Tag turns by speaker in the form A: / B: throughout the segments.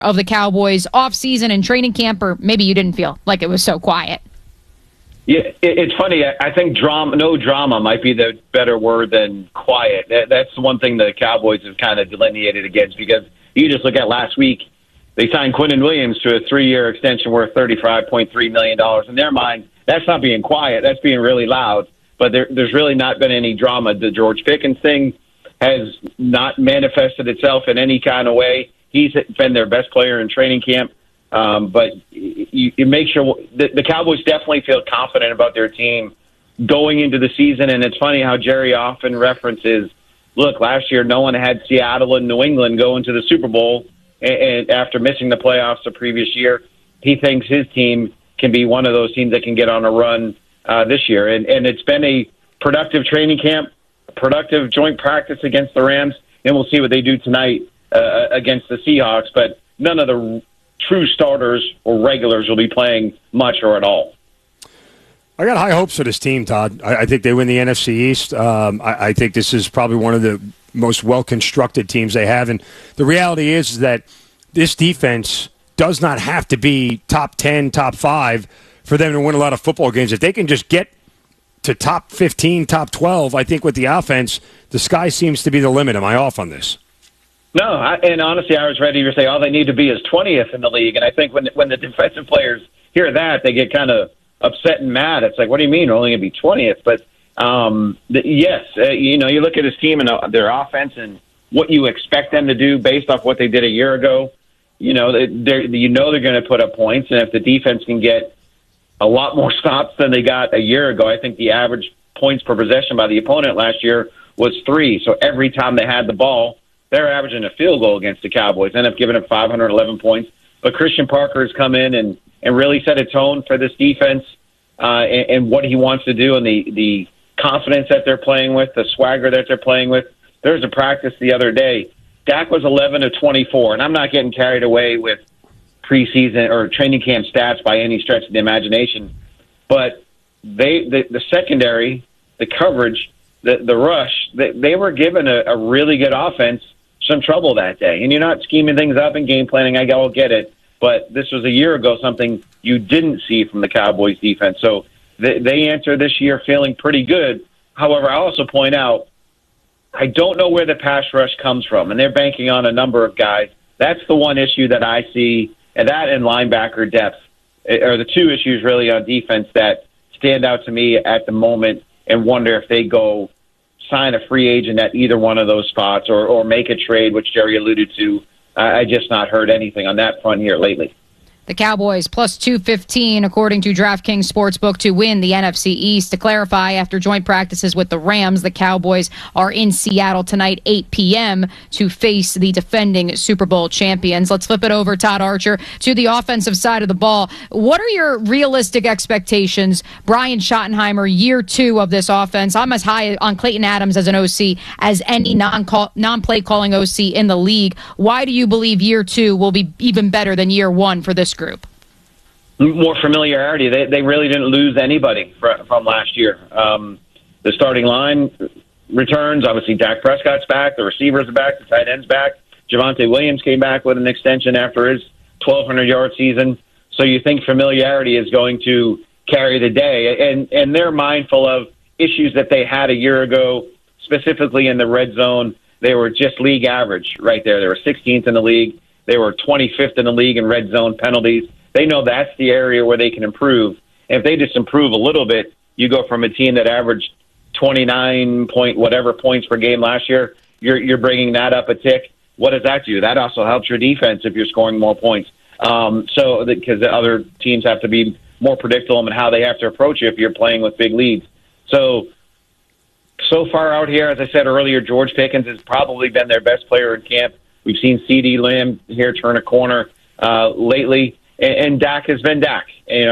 A: of the Cowboys offseason and training camp, or maybe you didn't feel like it was so quiet?
B: Yeah, it's funny. I think no drama might be the better word than quiet. That's the one thing the Cowboys have kind of delineated against, because you just look at last week, they signed Quinnen Williams to a 3-year extension worth $35.3 million. In their mind, that's not being quiet. That's being really loud. But there's really not been any drama. The George Pickens thing has not manifested itself in any kind of way. He's been their best player in training camp. But you make sure the Cowboys definitely feel confident about their team going into the season. And it's funny how Jerry often references, look, last year no one had Seattle and New England go into the Super Bowl, and after missing the playoffs the previous year, he thinks his team can be one of those teams that can get on a run this year. And it's been a productive training camp, a productive joint practice against the Rams, and we'll see what they do tonight against the Seahawks. But none of the true starters or regulars will be playing much or at all.
C: I got high hopes for this team, Todd. I think they win the NFC East. I think this is probably one of the most well-constructed teams they have. And the reality is that this defense does not have to be top 10, top 5 for them to win a lot of football games. If they can just get to top 15, top 12, I think with the offense, the sky seems to be the limit. Am I off on this?
B: No, and honestly, I was ready to say all they need to be is 20th in the league. And I think when the defensive players hear that, they get kind of upset and mad. It's like, what do you mean we're only going to be 20th? But yes, you look at his team and their offense and what you expect them to do based off what they did a year ago. They're going to put up points, and if the defense can get a lot more stops than they got a year ago, I think the average points per possession by the opponent last year was 3. So every time they had the ball, they're averaging a field goal against the Cowboys. End up giving up 511 points. But Christian Parker has come in and really set a tone for this defense and what he wants to do, and the confidence that they're playing with, the swagger that they're playing with. There was a practice the other day. Dak was 11 of 24, and I'm not getting carried away with preseason or training camp stats by any stretch of the imagination. But the secondary, the coverage, the rush, they were given a really good offense some trouble that day. And you're not scheming things up and game planning. I all get it. But this was a year ago, something you didn't see from the Cowboys defense. So they enter this year feeling pretty good. However, I also point out, I don't know where the pass rush comes from, and they're banking on a number of guys. That's the one issue that I see, and that and linebacker depth are the two issues really on defense that stand out to me at the moment, and wonder if they go sign a free agent at either one of those spots or make a trade, which Jerry alluded to. I just not heard anything on that front here lately.
A: The Cowboys plus 215, according to DraftKings Sportsbook, to win the NFC East. To clarify, after joint practices with the Rams, the Cowboys are in Seattle tonight, 8 p.m., to face the defending Super Bowl champions. Let's flip it over, Todd Archer, to the offensive side of the ball. What are your realistic expectations, Brian Schottenheimer, year 2 of this offense? I'm as high on Clayton Adams as an OC as any non-play calling OC in the league. Why do you believe year 2 will be even better than year 1 for this group?
B: More familiarity. They really didn't lose anybody from last year. The starting line returns. Obviously, Dak Prescott's back. The receivers are back. The tight end's back. Javonte Williams came back with an extension after his 1,200-yard season. So you think familiarity is going to carry the day. And they're mindful of issues that they had a year ago, specifically in the red zone. They were just league average right there. They were 16th in the league. They were 25th in the league in red zone penalties. They know that's the area where they can improve. And if they just improve a little bit, you go from a team that averaged 29 point whatever points per game last year, you're bringing that up a tick. What does that do? That also helps your defense if you're scoring more points. Because the other teams have to be more predictable in how they have to approach you if you're playing with big leads. So far out here, as I said earlier, George Pickens has probably been their best player in camp. We've seen CeeDee Lamb here turn a corner lately, and Dak has been Dak.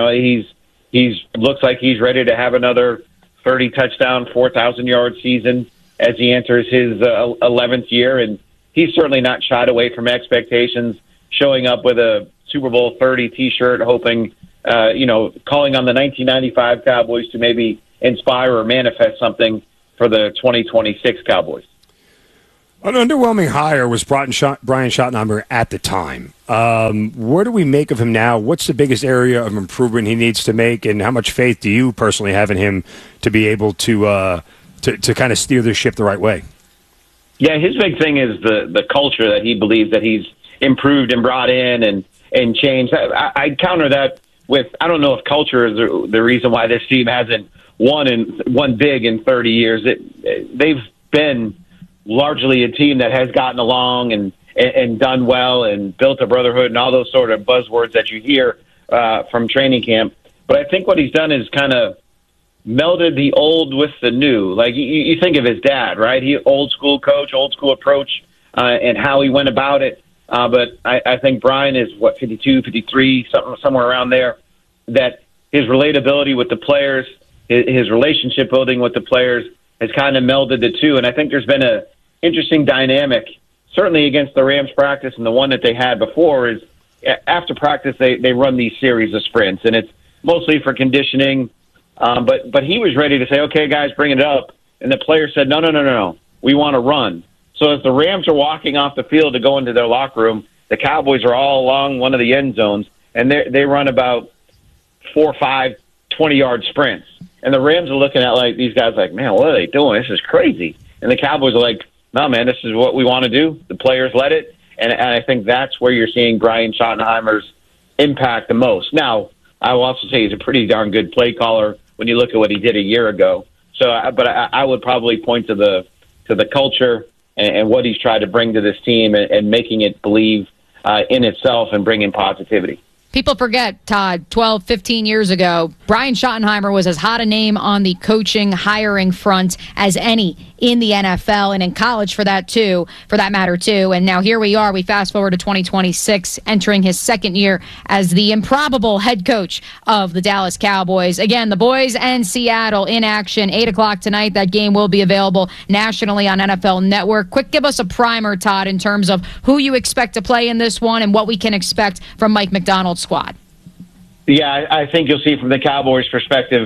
B: He's looks like he's ready to have another 30-touchdown, 4,000-yard season as he enters his 11th year, and he's certainly not shied away from expectations, showing up with a Super Bowl 30 T-shirt, hoping, calling on the 1995 Cowboys to maybe inspire or manifest something for the 2026 Cowboys.
C: An underwhelming hire was Brian Schottenheimer at the time. What do we make of him now? What's the biggest area of improvement he needs to make, and how much faith do you personally have in him to be able to kind of steer the ship the right way?
B: Yeah, his big thing is the culture that he believes that he's improved and brought in and changed. I counter that with, I don't know if culture is the reason why this team hasn't won big in 30 years. They've been largely a team that has gotten along and done well and built a brotherhood and all those sort of buzzwords that you hear from training camp. But I think what he's done is kind of melded the old with the new. Like you think of his dad, right? He old school coach, old school approach, and how he went about it. But I think Brian is 52, 53, somewhere around there. That his relatability with the players, his relationship building with the players, has kind of melded the two. And I think there's been a interesting dynamic, certainly against the Rams practice, and the one that they had before is after practice they run these series of sprints, and it's mostly for conditioning. But he was ready to say, okay, guys, bring it up. And the player said, no, we want to run. So as the Rams are walking off the field to go into their locker room, the Cowboys are all along one of the end zones, and they run about 4 or 5 20-yard sprints. And the Rams are looking at like these guys like, man, what are they doing? This is crazy. And the Cowboys are like, no, man, this is what we want to do. The players let it. And I think that's where you're seeing Brian Schottenheimer's impact the most. Now, I will also say he's a pretty darn good play caller when you look at what he did a year ago. So, but I would probably point to the culture and what he's tried to bring to this team and making it believe in itself and bring in positivity.
A: People forget, Todd, 12, 15 years ago, Brian Schottenheimer was as hot a name on the coaching, hiring front as any in the NFL and in college for that matter too. And now here we are. We fast forward to 2026, entering his second year as the improbable head coach of the Dallas Cowboys. Again, the boys and Seattle in action, 8 o'clock tonight. That game will be available nationally on NFL Network. Quick, give us a primer, Todd, in terms of who you expect to play in this one and what we can expect from Mike Macdonald's squad.
B: Yeah, I think you'll see from the Cowboys' perspective,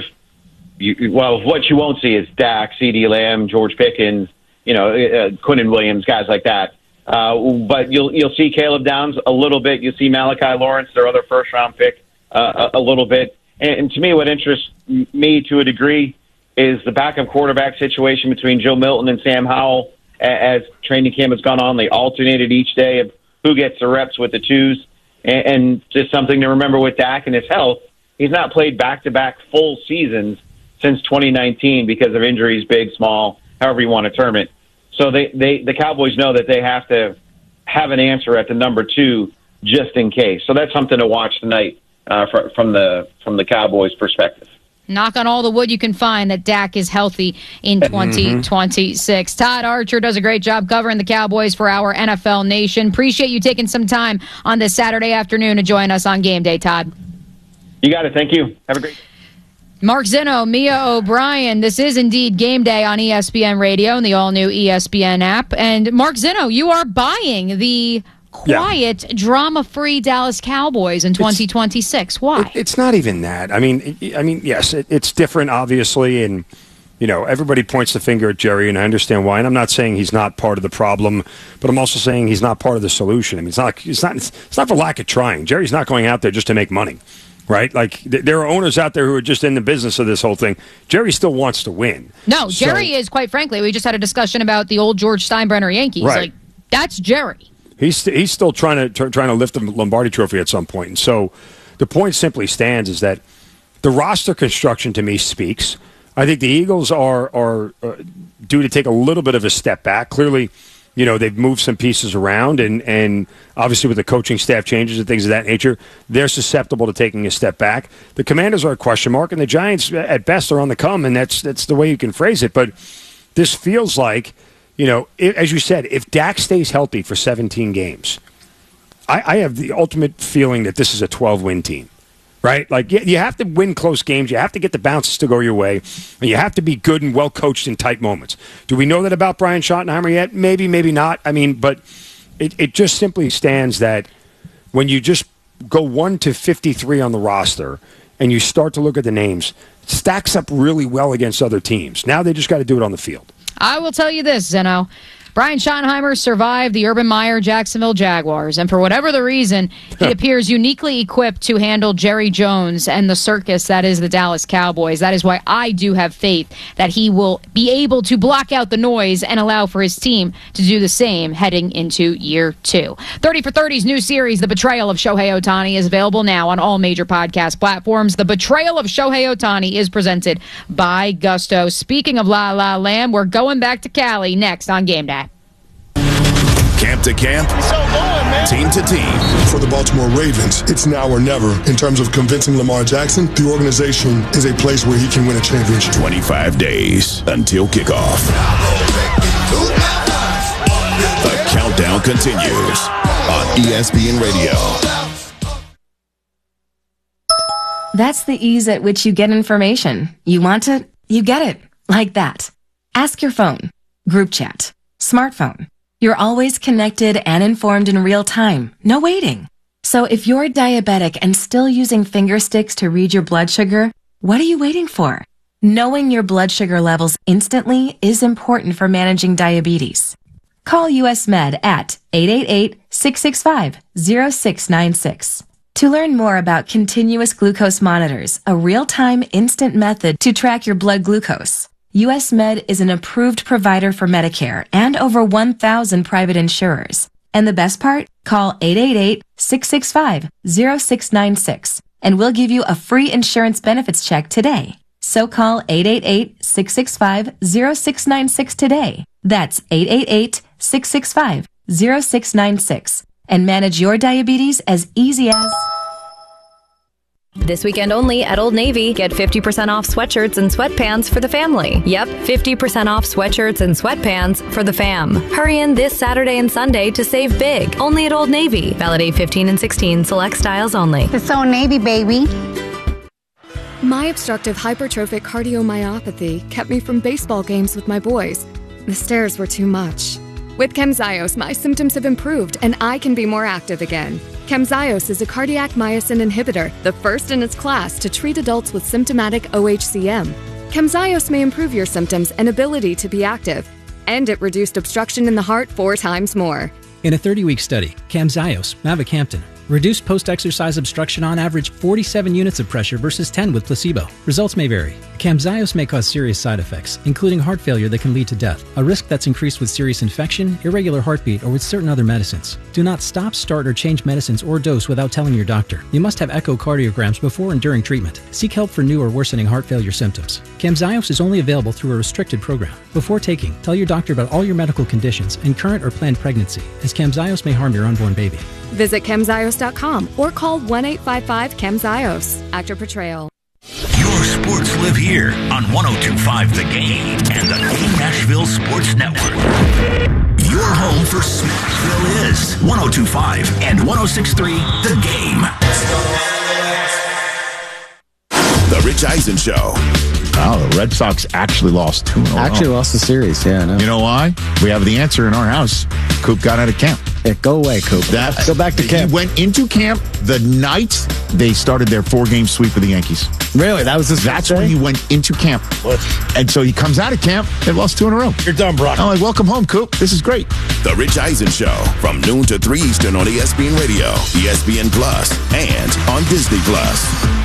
B: what you won't see is Dak, CeeDee Lamb, George Pickens, Quinnen Williams, guys like that. But you'll see Caleb Downs a little bit. You'll see Malachi Lawrence, their other first-round pick, a little bit. And to me, what interests me to a degree is the backup quarterback situation between Joe Milton and Sam Howell. As training camp has gone on, they alternated each day of who gets the reps with the twos. And just something to remember with Dak and his health, he's not played back-to-back full seasons since 2019 because of injuries, big, small, however you want to term it. So the Cowboys know that they have to have an answer at the number 2 just in case. So that's something to watch tonight from the Cowboys' perspective.
A: Knock on all the wood you can find that Dak is healthy in 2026. Todd Archer does a great job covering the Cowboys for our NFL Nation. Appreciate you taking some time on this Saturday afternoon to join us on Game Day, Todd.
B: You got it. Thank you. Have a great day.
A: Mark Zinno, Mia O'Brien. This is indeed Game Day on ESPN Radio and the all-new ESPN app. And Mark Zinno, you are buying the quiet, drama-free Dallas Cowboys in 2026. Why?
C: It's not even that. I mean, yes, it's different, obviously, and everybody points the finger at Jerry, and I understand why. And I'm not saying he's not part of the problem, but I'm also saying he's not part of the solution. I mean, it's not for lack of trying. Jerry's not going out there just to make money, right? Like there are owners out there who are just in the business of this whole thing. Jerry still wants to win.
A: No, Jerry is, quite frankly. We just had a discussion about the old George Steinbrenner Yankees.
C: Right.
A: Like that's Jerry.
C: He's still trying to lift the Lombardi Trophy at some point. And so the point simply stands is that the roster construction to me speaks. I think the Eagles are due to take a little bit of a step back. Clearly, they've moved some pieces around, and obviously with the coaching staff changes and things of that nature, they're susceptible to taking a step back. The Commanders are a question mark, and the Giants, at best, are on the come, and that's the way you can phrase it. But this feels like, as you said, if Dak stays healthy for 17 games, I have the ultimate feeling that this is a 12-win team, right? Like, you have to win close games. You have to get the bounces to go your way, and you have to be good and well-coached in tight moments. Do we know that about Brian Schottenheimer yet? Maybe, maybe not. I mean, but it just simply stands that when you just go 1 to 53 on the roster and you start to look at the names, it stacks up really well against other teams. Now they just got to do it on the field.
A: I will tell you this, Zeno. Brian Schottenheimer survived the Urban Meyer Jacksonville Jaguars, and for whatever the reason, he appears uniquely equipped to handle Jerry Jones and the circus that is the Dallas Cowboys. That is why I do have faith that he will be able to block out the noise and allow for his team to do the same heading into year 2. 30 for 30's new series, The Betrayal of Shohei Ohtani, is available now on all major podcast platforms. The Betrayal of Shohei Ohtani is presented by Gusto. Speaking of La La Land, we're going back to Cali next on Game Day.
D: Camp to camp, team to team.
E: For the Baltimore Ravens, it's now or never. In terms of convincing Lamar Jackson, the organization is a place where he can win a championship.
D: 25 days until kickoff. The countdown continues on ESPN Radio.
F: That's the ease at which you get information. You want it, you get it. Like that. Ask your phone. Group chat. Smartphone. You're always connected and informed in real time. No waiting. So if you're diabetic and still using finger sticks to read your blood sugar, what are you waiting for? Knowing your blood sugar levels instantly is important for managing diabetes. Call US Med at 888-665-0696. To learn more about continuous glucose monitors, a real-time instant method to track your blood glucose, US Med is an approved provider for Medicare and over 1,000 private insurers. And the best part? Call 888-665-0696 and we'll give you a free insurance benefits check today. So call 888-665-0696 today. That's 888-665-0696 and manage your diabetes as easy as...
G: This weekend only at Old Navy, get 50% off sweatshirts and sweatpants for the family. Yep, 50% off sweatshirts and sweatpants for the fam. Hurry in this Saturday and Sunday to save big. Only at Old Navy. Valid 8/15 and 16. Select styles only.
H: It's Old Navy, baby.
I: My obstructive hypertrophic cardiomyopathy kept me from baseball games with my boys. The stairs were too much. With Camzyos, my symptoms have improved and I can be more active again. Camzyos is a cardiac myosin inhibitor, the first in its class to treat adults with symptomatic OHCM. Camzyos may improve your symptoms and ability to be active, and it reduced obstruction in the heart 4 times more.
J: In a 30-week study, Camzyos, mavacamten, reduced post-exercise obstruction on average 47 units of pressure versus 10 with placebo. Results may vary. Camzyos may cause serious side effects, including heart failure that can lead to death, a risk that's increased with serious infection, irregular heartbeat, or with certain other medicines. Do not stop, start, or change medicines or dose without telling your doctor. You must have echocardiograms before and during treatment. Seek help for new or worsening heart failure symptoms. Camzyos is only available through a restricted program. Before taking, tell your doctor about all your medical conditions and current or planned pregnancy, as Camzyos may harm your unborn baby.
I: Visit Camzyos.com or call 1-855-CAMZYOS. Actor Portrayal.
K: Your sports live here on 102.5 The Game and the Game Nashville Sports Network. Your home for Smashville is 102.5 and 106.3 The Game.
D: The Rich Eisen Show.
L: Oh, the Red Sox actually lost 2 in a row.
M: Actually lost the series, yeah. I know.
L: You know why? We have the answer in our house. Coop got out of camp.
M: Yeah, go away, Coop. Go back to camp.
L: He went into camp the night they started their 4-game sweep of the Yankees.
M: Really? That's
L: when he went into camp. And so he comes out of camp, they've lost 2 in a row.
C: You're done, Brock.
L: I'm like, welcome home, Coop. This is great.
D: The Rich Eisen Show from noon to 3 Eastern on ESPN Radio, ESPN Plus, and on Disney Plus.